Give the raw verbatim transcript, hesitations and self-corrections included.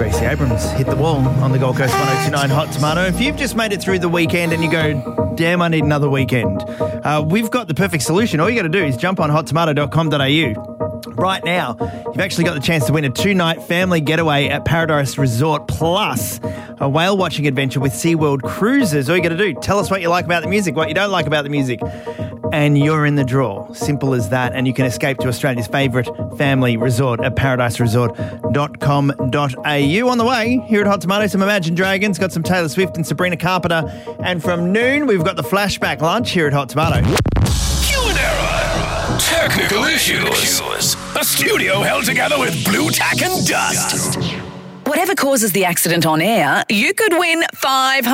Gracie Abrams hit the wall on the Gold Coast one oh two nine Hot Tomato. If you've just made it through the weekend and you go, damn, I need another weekend, uh, we've got the perfect solution. All you got to do is jump on hot tomato dot com dot a u. Right now, you've actually got the chance to win a two-night family getaway at Paradise Resort plus a whale-watching adventure with SeaWorld Cruises. All you got to do, tell us what you like about the music, what you don't like about the music, and you're in the draw. Simple as that, and you can escape to Australia's favourite family resort at paradise resort dot com dot a u. On the way, here at Hot Tomato, some Imagine Dragons, got some Taylor Swift and Sabrina Carpenter, and from noon, we've got the Flashback Lunch here at Hot Tomato. Human error. Technical issues. A studio held together with blue tack and dust. Whatever causes the accident on air, you could win five